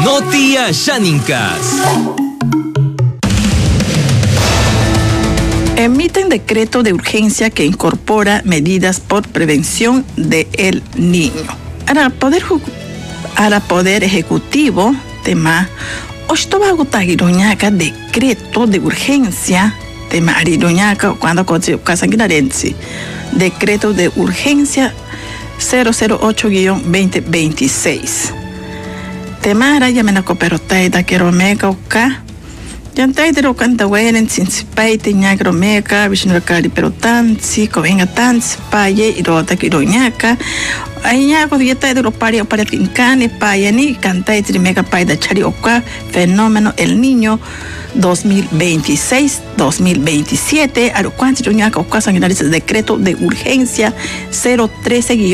Notia Xánicas. Emiten decreto de urgencia que incorpora medidas por prevención del niño. Para poder ejecutivo, tema Ostobagotagiroñaca, decreto de urgencia, tema Ariroñaca, cuando Casanguinarense, decreto de urgencia 008-2026. Temara yamena coperotaida queromega oka. Yantaidero canta wenen sinsipaite ñagromega, vishnuracari perotansi, covenga tansi, paye, irota kiroñaca. Ayago dietaidero paria tincane, payani, cantaitri mega paida chari oka, fenómeno El Niño 2026-2027, arocuanti roñaca oka sanguinaris decreto de urgencia 013